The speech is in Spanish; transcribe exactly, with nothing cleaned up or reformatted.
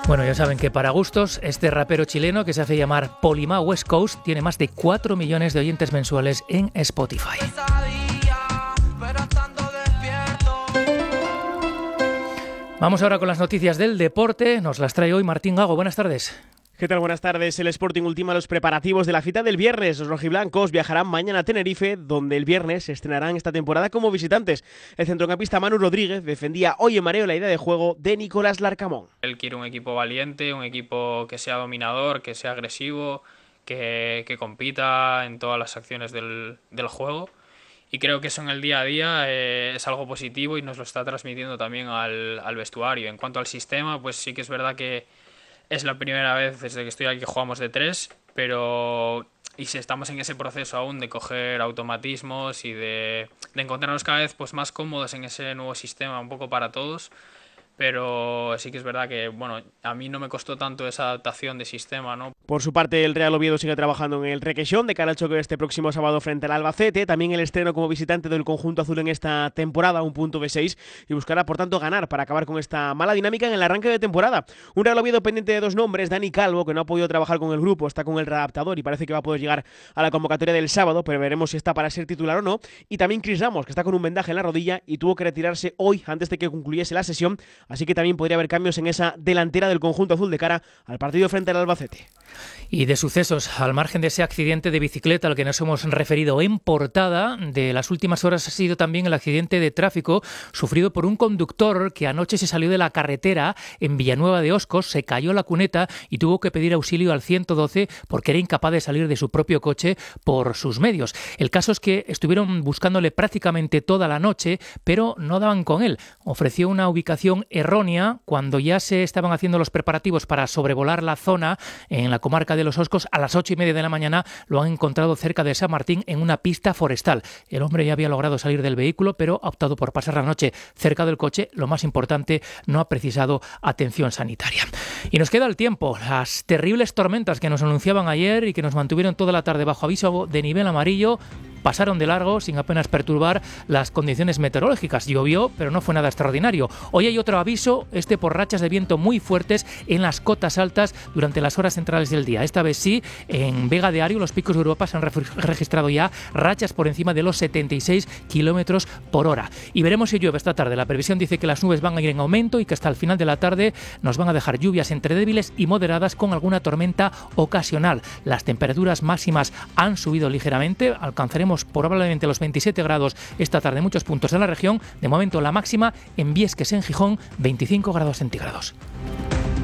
Bueno, ya saben que para gustos, este rapero chileno que se hace llamar Polima West Coast tiene más de cuatro millones de oyentes mensuales en Spotify. Vamos ahora con las noticias del deporte. Nos las trae hoy Martín Gago. Buenas tardes. ¿Qué tal? Buenas tardes. El Sporting ultima los preparativos de la cita del viernes. Los rojiblancos viajarán mañana a Tenerife, donde el viernes se estrenarán esta temporada como visitantes. El centrocampista Manu Rodríguez defendía hoy en Mareo la idea de juego de Nicolás Larcamón. Él quiere un equipo valiente, un equipo que sea dominador, que sea agresivo, que, que compita en todas las acciones del, del juego. Y creo que eso en el día a día eh, es algo positivo y nos lo está transmitiendo también al, al vestuario. En cuanto al sistema, pues sí que es verdad que es la primera vez desde que estoy aquí que jugamos de tres, pero y si estamos en ese proceso aún de coger automatismos y de, de encontrarnos cada vez pues, más cómodos en ese nuevo sistema, un poco para todos. Pero sí que es verdad que bueno, a mí no me costó tanto esa adaptación de sistema, ¿no? Por su parte, el Real Oviedo sigue trabajando en el Requeixón de cara al choque de este próximo sábado frente al Albacete. También el estreno como visitante del conjunto azul en esta temporada, un punto de seis, y buscará por tanto ganar para acabar con esta mala dinámica en el arranque de temporada. Un Real Oviedo pendiente de dos nombres: Dani Calvo, que no ha podido trabajar con el grupo, está con el readaptador y parece que va a poder llegar a la convocatoria del sábado, pero veremos si está para ser titular o no. Y también Chris Ramos, que está con un vendaje en la rodilla y tuvo que retirarse hoy antes de que concluyese la sesión, así que también podría haber cambios en esa delantera del conjunto azul de cara al partido frente al Albacete. Y de sucesos, al margen de ese accidente de bicicleta al que nos hemos referido en portada, de las últimas horas ha sido también el accidente de tráfico sufrido por un conductor que anoche se salió de la carretera en Villanueva de Oscos, se cayó la cuneta y tuvo que pedir auxilio al ciento doce porque era incapaz de salir de su propio coche por sus medios. El caso es que estuvieron buscándole prácticamente toda la noche, pero no daban con él. Ofreció una ubicación errónea cuando ya se estaban haciendo los preparativos para sobrevolar la zona en la comarca de Los Oscos. A las ocho y media de la mañana lo han encontrado cerca de San Martín en una pista forestal. El hombre ya había logrado salir del vehículo, pero ha optado por pasar la noche cerca del coche. Lo más importante, no ha precisado atención sanitaria. Y nos queda el tiempo. Las terribles tormentas que nos anunciaban ayer y que nos mantuvieron toda la tarde bajo aviso de nivel amarillo pasaron de largo sin apenas perturbar las condiciones meteorológicas. Llovió, pero no fue nada extraordinario. Hoy hay otro aviso, este por rachas de viento muy fuertes en las cotas altas durante las horas centrales del día. Esta vez sí, en Vega de Ario, los picos de Europa se han registrado ya rachas por encima de los setenta y seis kilómetros por hora. Y veremos si llueve esta tarde. La previsión dice que las nubes van a ir en aumento y que hasta el final de la tarde nos van a dejar lluvias entre débiles y moderadas con alguna tormenta ocasional. Las temperaturas máximas han subido ligeramente, alcanzaremos probablemente los veintisiete grados esta tarde en muchos puntos de la región. De momento la máxima en Viesques, en Gijón, veinticinco grados centígrados.